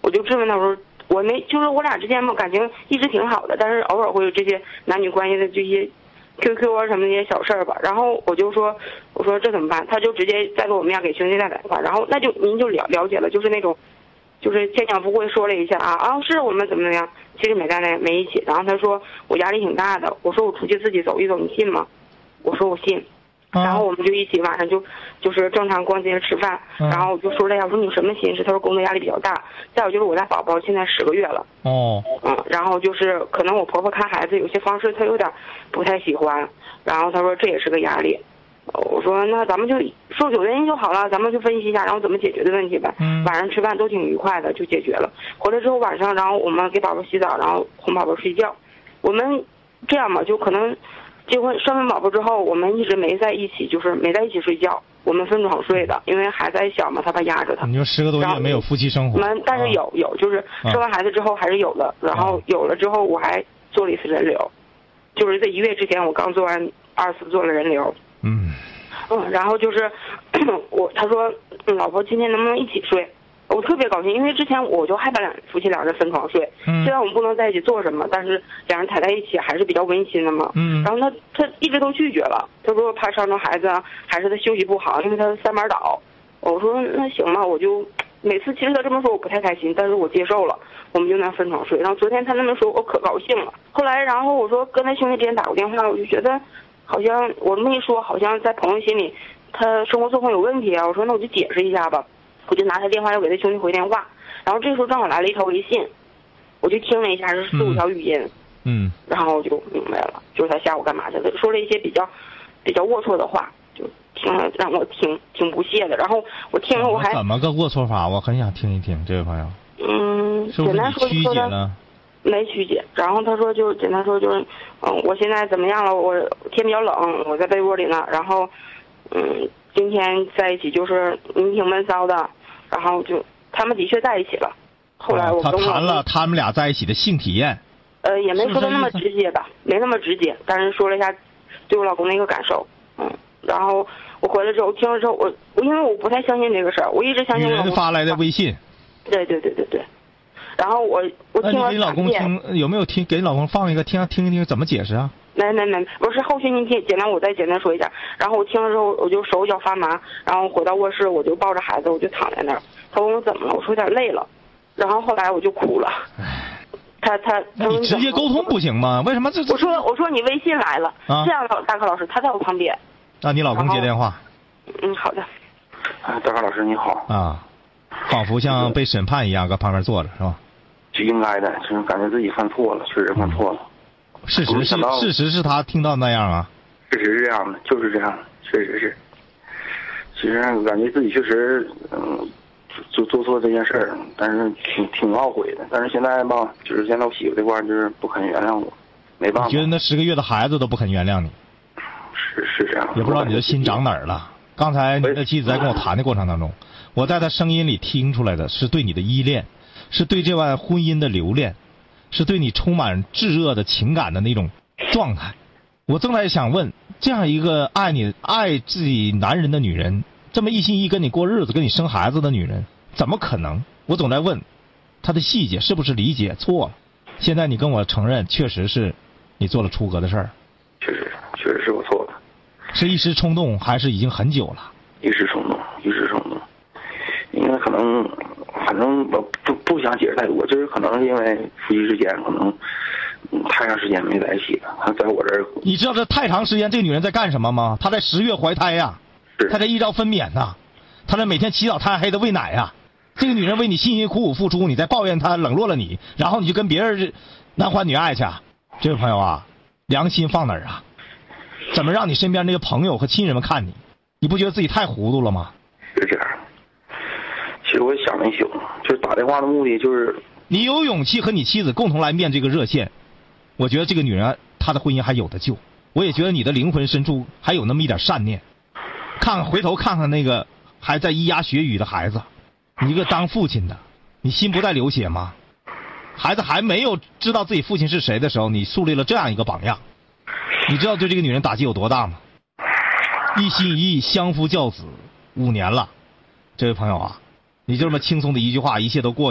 我就质问他说，我没就是我俩之间嘛感情一直挺好的，但是偶尔会有这些男女关系的这些 QQ 啊什么那些小事儿吧。然后我就说，我说这怎么办？他就直接在我面给兄弟打电话，然后那就您就了解了，就是那种，就是牵强附会说了一下是我们怎么样，其实没一起。然后他说我压力挺大的，我说我出去自己走一走，你信吗？我说我信。然后我们就一起晚上就是正常逛街吃饭，然后我就说了呀，我说你有什么心事？他说工作压力比较大，再有就是我家宝宝现在10个月了。然后就是可能我婆婆看孩子有些方式她有点不太喜欢，然后他说这也是个压力。我说那咱们就说有原因就好了，咱们就分析一下，然后怎么解决的问题呗。晚上吃饭都挺愉快的，就解决了。回来之后晚上，然后我们给宝宝洗澡，然后哄宝宝睡觉。我们这样嘛，就可能结婚生完宝宝之后，我们一直没在一起，就是没在一起睡觉，我们分床睡的，因为孩子还小嘛，他怕压着他。 你说10个多月没有夫妻生活？ 但是有，就是生完孩子之后还是有的，然后有了之后我还做了一次人流，就是在1月之前我刚做完2次做了人流。然后就是他说老婆今天能不能一起睡？我特别高兴，因为之前我就害怕夫妻俩人分床睡。虽然我们不能在一起做什么，但是两人踩在一起还是比较温馨的嘛。然后他一直都拒绝了，他说怕伤着孩子啊，还是他休息不好，因为他3班倒。我说那行吧，我就每次其实他这么说我不太开心，但是我接受了，我们就那分床睡。然后昨天他那么说我可高兴了。后来然后我说跟他兄弟之间打过电话，我就觉得好像我这么一说，好像在朋友心里他生活作风有问题啊。我说那我就解释一下吧，我就拿他电话要给他兄弟回电话。然后这时候正好来了一条微信，我就听了一下是4、5条语音。然后我就明白了，就是他下午干嘛去了，说了一些比较龌龊的话，就听了让我挺不屑的。然后我听了我还怎么个龌龊法？我很想听一听，这位朋友。 简单说曲解了？ 没曲解。然后他说就简单说就是我现在怎么样了？我天比较冷，我在被窝里呢。然后今天在一起就是你挺闷骚的。然后就他们的确在一起了。后来我他谈了他们俩在一起的性体验。 也没说的那么直接吧，没那么直接，但是说了一下对我老公的一个感受。然后我回来之后听了之后，我因为我不太相信这个事儿，我一直相信我老公发来的微信。对。 然后我听了。 你给老公听有没有听？给老公放一个听一听怎么解释啊？ 没，不是后续您听，我再简单说一下。然后我听了之后，我就手脚发麻，然后回到卧室，我就抱着孩子，我就躺在那儿。他问我怎么了，我说有点累了，然后后来我就哭了。 那你直接沟通不行吗？为什么这？ 我说你微信来了，这样的大柯老师他在我旁边。 那你老公接电话。 好的。 大柯老师你好。 仿佛像被审判一样，搁旁边坐着是吧？ 就应该的，就是感觉自己犯错了，确实犯错了。 事实是他听到那样啊。 事实是这样的，就是这样，确实是。其实感觉自己确实就做错这件事儿，但是挺懊悔的。但是现在吧，就是现在我媳妇这块就是不肯原谅我，没办法。 你觉得那10个月的孩子都不肯原谅你？ 是这样。 也不知道你的心长哪儿了。刚才你的妻子在跟我谈的过程当中，我在她声音里听出来的是对你的依恋，是对这段婚姻的留恋，是对你充满炙热的情感的那种状态。我正在想问，这样一个爱自己男人的女人，这么一心一意跟你过日子跟你生孩子的女人，怎么可能？我总在问她的细节是不是理解错了。现在你跟我承认确实是你做了出格的事儿。 确实是我错了。 是一时冲动还是已经很久了？ 一时冲动。因为可能反正我不想解释太多，就是可能因为夫妻之间可能太长时间没在一起了，他在我这儿。 你知道这太长时间这个女人在干什么吗？她在10月怀胎呀，她在1朝分娩呐，她在每天起早贪黑的喂奶呀。这个女人为你辛辛苦苦付出，你在抱怨她冷落了你，然后你就跟别人男欢女爱去。这位朋友啊，良心放哪儿啊？怎么让你身边这个朋友和亲人们看你？你不觉得自己太糊涂了吗？ 是这样。其实我想了一宿，就是打电话的目的就是你有勇气和你妻子共同来面这个热线。我觉得这个女人她的婚姻还有的救。我也觉得你的灵魂深处还有那么一点善念。回头看看那个还在咿呀学语的孩子，你一个当父亲的，你心不带流血吗？孩子还没有知道自己父亲是谁的时候，你树立了这样一个榜样。你知道对这个女人打击有多大吗？一心一意相夫教子5年了，这位朋友啊，你就这么轻松的一句话，一切都过去。